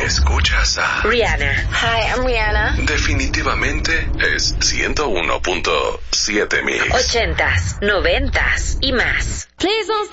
Escuchas a Rihanna. Hi, I'm Rihanna. Definitivamente es 101.7 Mix. 80s, 90s y más. Please don't